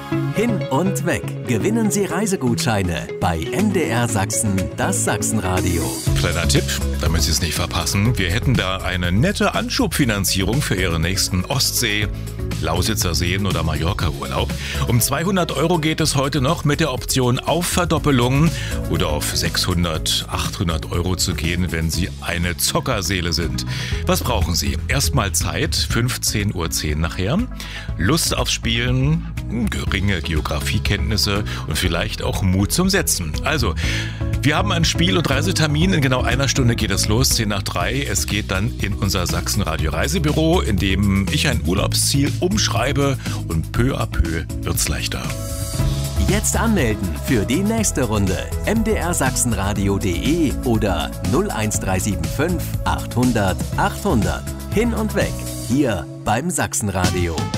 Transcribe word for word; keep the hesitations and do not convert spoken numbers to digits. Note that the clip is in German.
Hin und weg. Gewinnen Sie Reisegutscheine bei M D R Sachsen, das Sachsenradio. Kleiner Tipp, damit Sie es nicht verpassen. Wir hätten da eine nette Anschubfinanzierung für Ihren nächsten Ostsee-, Lausitzer Seen- oder Mallorca-Urlaub. Um zweihundert Euro geht es heute noch mit der Option auf Verdoppelung oder auf sechshundert, achthundert Euro zu gehen, wenn Sie eine Zockerseele sind. Was brauchen Sie? Erstmal Zeit, fünfzehn Uhr zehn nachher, Lust aufs Spielen, geringe Geografiekenntnisse und vielleicht auch Mut zum Setzen. Also, wir haben einen Spiel- und Reisetermin. In genau einer Stunde geht es los, zehn nach drei. Es geht dann in unser Sachsenradio Reisebüro, in dem ich ein Urlaubsziel umschreibe und peu à peu wird's leichter. Jetzt anmelden für die nächste Runde. m d r sachsenradio punkt de oder null eins drei sieben fünf achthundert achthundert. Hin und weg, hier beim Sachsenradio.